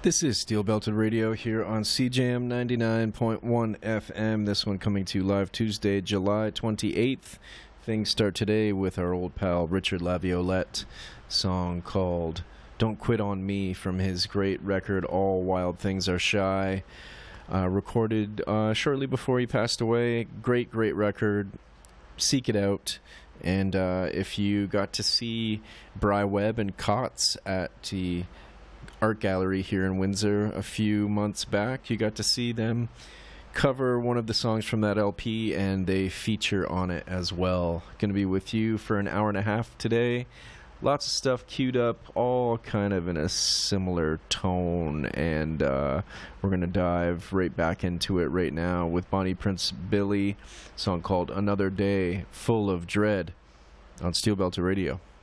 This is Steel Belted Radio here on CJAM 99.1 FM. This one coming to you live Tuesday, July 28th. Things start today with our old pal Richard Laviolette, song called Don't Quit on Me from his great record All Wild Things Are Shy. Recorded shortly before he passed away. Great record. Seek it out. And if you got to see Bry Webb and Kotz at the Art Gallery here in Windsor a few months back, you got to see them cover one of the songs from that LP, and they feature on it as well. Going to be with you for an hour and a half today. Lots of stuff queued up, all kind of in a similar tone, and we're going to dive right back into it right now with Bonnie Prince Billy, a song called Another Day Full of Dread on Steel Belted Radio.